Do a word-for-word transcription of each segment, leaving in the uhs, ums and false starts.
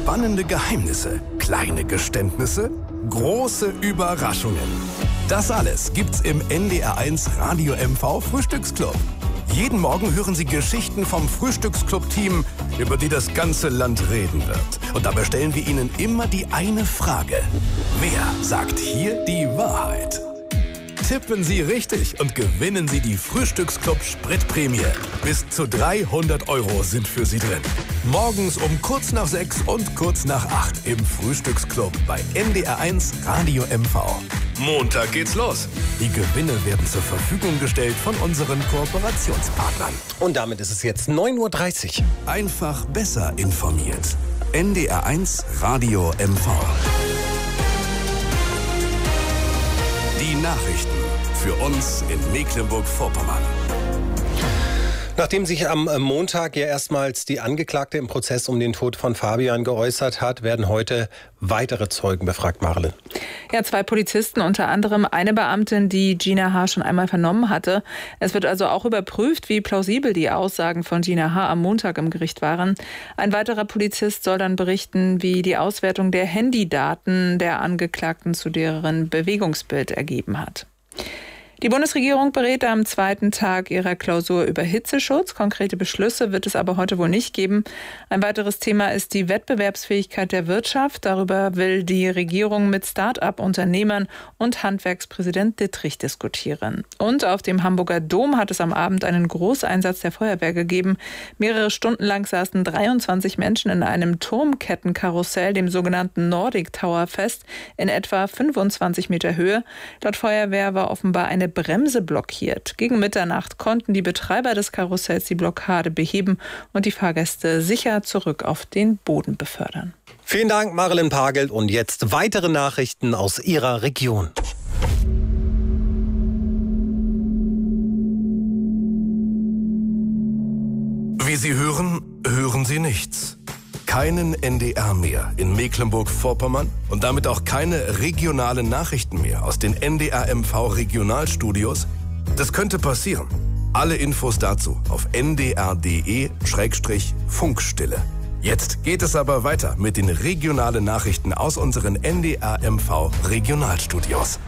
Spannende Geheimnisse, kleine Geständnisse, große Überraschungen. Das alles gibt's im N D R eins Radio M V Frühstücksclub. Jeden Morgen hören Sie Geschichten vom Frühstücksclub-Team, über die das ganze Land reden wird. Und dabei stellen wir Ihnen immer die eine Frage. Wer sagt hier die Wahrheit? Tippen Sie richtig und gewinnen Sie die Frühstücksclub Spritprämie. Bis zu dreihundert Euro sind für Sie drin. Morgens um kurz nach sechs und kurz nach acht im Frühstücksclub bei N D R eins Radio M V. Montag geht's los. Die Gewinne werden zur Verfügung gestellt von unseren Kooperationspartnern. Und damit ist es jetzt neun Uhr dreißig. Einfach besser informiert. N D R eins Radio M V. Die Nachrichten für uns in Mecklenburg-Vorpommern. Nachdem sich am Montag ja erstmals die Angeklagte im Prozess um den Tod von Fabian geäußert hat, werden heute weitere Zeugen befragt, Marle. Ja, zwei Polizisten, unter anderem eine Beamtin, die Gina H. schon einmal vernommen hatte. Es wird also auch überprüft, wie plausibel die Aussagen von Gina H. am Montag im Gericht waren. Ein weiterer Polizist soll dann berichten, wie die Auswertung der Handydaten der Angeklagten zu deren Bewegungsbild ergeben hat. Die Bundesregierung berät am zweiten Tag ihrer Klausur über Hitzeschutz. Konkrete Beschlüsse wird es aber heute wohl nicht geben. Ein weiteres Thema ist die Wettbewerbsfähigkeit der Wirtschaft. Darüber will die Regierung mit Start-up-Unternehmern und Handwerkspräsident Dittrich diskutieren. Und auf dem Hamburger Dom hat es am Abend einen Großeinsatz der Feuerwehr gegeben. Mehrere Stunden lang saßen dreiundzwanzig Menschen in einem Turmkettenkarussell, dem sogenannten Nordic Tower, fest, in etwa fünfundzwanzig Meter Höhe. Laut Feuerwehr war offenbar eine Bremse blockiert. Gegen Mitternacht konnten die Betreiber des Karussells die Blockade beheben und die Fahrgäste sicher zurück auf den Boden befördern. Vielen Dank, Marilyn Pagel. Und jetzt weitere Nachrichten aus Ihrer Region. Wie Sie hören, hören Sie nichts. Keinen N D R mehr in Mecklenburg-Vorpommern und damit auch keine regionalen Nachrichten mehr aus den N D R M V Regionalstudios? Das könnte passieren. Alle Infos dazu auf n d r punkt d e Schrägstrich Funkstille. Jetzt geht es aber weiter mit den regionalen Nachrichten aus unseren N D R M V Regionalstudios.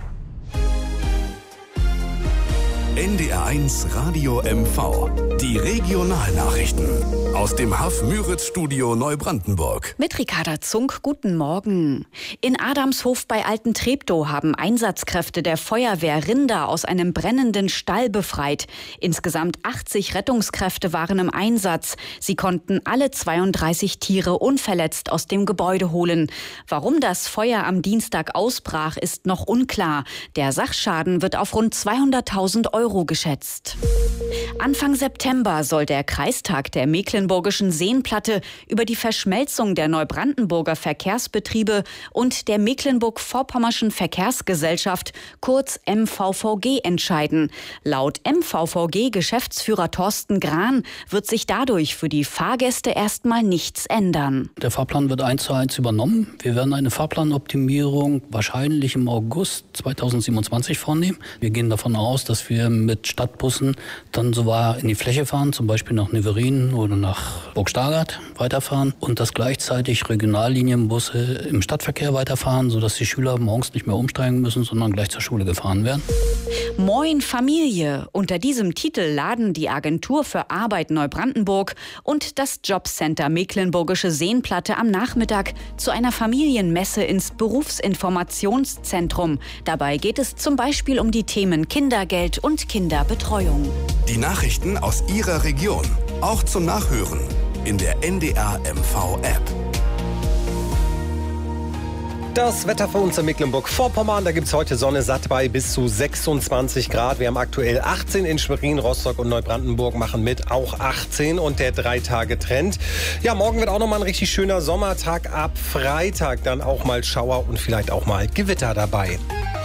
N D R eins Radio M V. Die Regionalnachrichten aus dem Haff-Müritz-Studio Neubrandenburg. Mit Ricarda Zunk, guten Morgen. In Adamshof bei Altentreptow haben Einsatzkräfte der Feuerwehr Rinder aus einem brennenden Stall befreit. Insgesamt achtzig Rettungskräfte waren im Einsatz. Sie konnten alle zweiunddreißig Tiere unverletzt aus dem Gebäude holen. Warum das Feuer am Dienstag ausbrach, ist noch unklar. Der Sachschaden wird auf rund zweihunderttausend Euro geschätzt. Anfang September soll der Kreistag der Mecklenburgischen Seenplatte über die Verschmelzung der Neubrandenburger Verkehrsbetriebe und der Mecklenburg-Vorpommerschen Verkehrsgesellschaft, kurz M V V G, entscheiden. Laut M V V G-Geschäftsführer Thorsten Grahn wird sich dadurch für die Fahrgäste erstmal nichts ändern. Der Fahrplan wird eins zu eins übernommen. Wir werden eine Fahrplanoptimierung wahrscheinlich im August zweitausendsiebenundzwanzig vornehmen. Wir gehen davon aus, dass wir mit Stadtbussen dann so in die Fläche fahren, zum Beispiel nach Neverin oder nach Burg-Stargard weiterfahren und dass gleichzeitig Regionallinienbusse im Stadtverkehr weiterfahren, sodass die Schüler morgens nicht mehr umsteigen müssen, sondern gleich zur Schule gefahren werden. Moin Familie. Unter diesem Titel laden die Agentur für Arbeit Neubrandenburg und das Jobcenter Mecklenburgische Seenplatte am Nachmittag zu einer Familienmesse ins Berufsinformationszentrum. Dabei geht es zum Beispiel um die Themen Kindergeld und Kinderbetreuung. Die Nachrichten aus Ihrer Region, auch zum Nachhören in der N D R M V App. Das Wetter für uns in Mecklenburg-Vorpommern, da gibt es heute Sonne satt bei bis zu sechsundzwanzig Grad. Wir haben aktuell achtzehn in Schwerin, Rostock und Neubrandenburg machen mit, auch achtzehn und der Drei-Tage-Trend. Ja, morgen wird auch nochmal ein richtig schöner Sommertag, ab Freitag dann auch mal Schauer und vielleicht auch mal Gewitter dabei.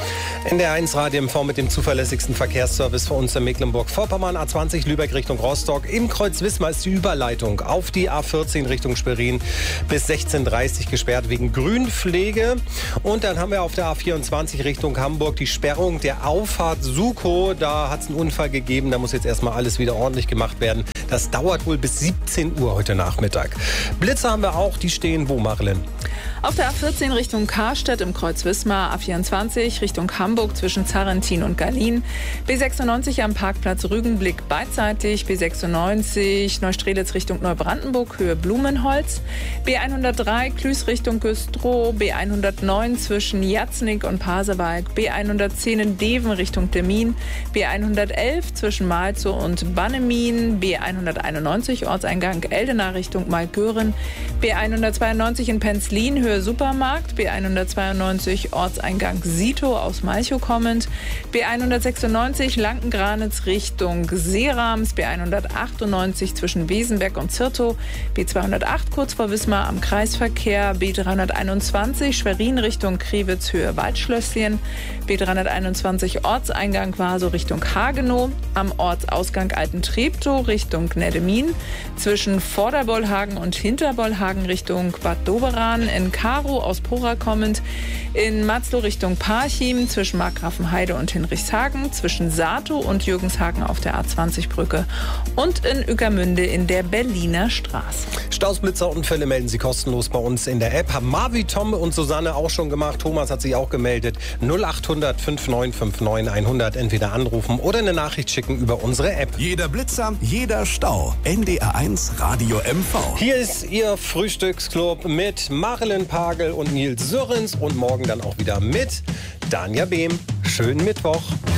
N D R eins Radio M V mit dem zuverlässigsten Verkehrsservice für uns in Mecklenburg-Vorpommern. A zwanzig Lübeck Richtung Rostock. Im Kreuz Wismar ist die Überleitung auf die A vierzehn Richtung Schwerin bis sechzehn Uhr dreißig gesperrt wegen Grünpflege. Und dann haben wir auf der A vierundzwanzig Richtung Hamburg die Sperrung der Auffahrt Sukow. Da hat es einen Unfall gegeben. Da muss jetzt erstmal alles wieder ordentlich gemacht werden. Das dauert wohl bis siebzehn Uhr heute Nachmittag. Blitze haben wir auch. Die stehen wo, Marilyn? Auf der A vierzehn Richtung Karstedt im Kreuz Wismar, A vierundzwanzig Richtung Hamburg zwischen Zarrentin und Gallien, B sechsundneunzig am Parkplatz Rügenblick beidseitig, B sechsundneunzig Neustrelitz Richtung Neubrandenburg, Höhe Blumenholz, B hundertdrei Klüß Richtung Güstrow, B hundertneun zwischen Jatznig und Pasewalk, B hundertzehn in Deven Richtung Demmin, B hundertelf zwischen Malzow und Bannemin, B hunderteinundneunzig Ortseingang Eldena Richtung Malgören, B hundertzweiundneunzig in Penzlin, Höhe Supermarkt, B hundertzweiundneunzig Ortseingang Sito aus Malchow kommend, B hundertsechsundneunzig Lankengranitz Richtung Seerams, B hundertachtundneunzig zwischen Wesenberg und Zirtow, B zweihundertacht kurz vor Wismar am Kreisverkehr, B dreihunderteinundzwanzig Schwerin Richtung Krewitz Höhe Waldschlösschen, B dreihunderteinundzwanzig Ortseingang Waso Richtung Hagenow, am Ortsausgang Altentreptow Richtung Gneddemin, zwischen Vorderbollhagen und Hinterbollhagen Richtung Bad Doberan, in Karow aus Pora kommend, in Matzlow Richtung Parchim, zwischen Markgrafenheide und Hinrichshagen, zwischen Sato und Jürgenshagen auf der A zwanzig Brücke und in Ueckermünde in der Berliner Straße. Staus, Blitzer, Unfälle melden Sie kostenlos bei uns in der App. Haben Marvi, Tom und Susanne auch schon gemacht. Thomas hat sich auch gemeldet. null achthundert fünfundneunzig neunundfünfzig hundert entweder anrufen oder eine Nachricht schicken über unsere App. Jeder Blitzer, jeder Stau. N D R eins Radio M V. Hier ist Ihr Frühstücksclub mit Marilyn Pagel und Nils Sörens und morgen dann auch wieder mit Danja Behm. Schönen Mittwoch.